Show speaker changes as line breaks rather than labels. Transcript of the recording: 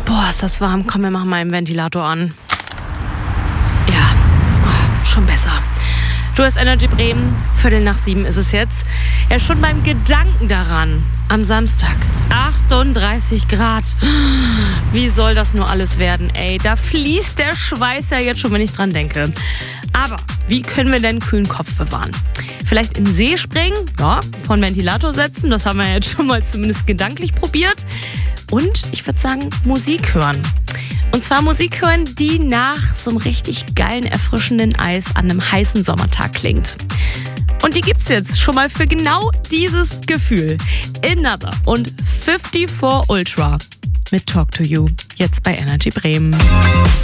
Boah, ist das warm. Komm, wir machen mal einen Ventilator an. Ja, schon besser. Du hast Energy Bremen, 6:15 ist es jetzt. Ja, schon beim Gedanken daran, am Samstag, 38 Grad. Wie soll das nur alles werden, ey? Da fließt der Schweiß ja jetzt schon, wenn ich dran denke. Aber wie können wir denn einen kühlen Kopf bewahren? Vielleicht in den See springen, ja, vor Ventilator setzen, das haben wir jetzt schon mal zumindest gedanklich probiert. Und ich würde sagen, Musik hören. Und zwar Musik hören, die nach so einem richtig geilen, erfrischenden Eis an einem heißen Sommertag klingt. Und die gibt's jetzt schon mal für genau dieses Gefühl. Another und 54 Ultra mit Talk to You. Jetzt bei Energy Bremen.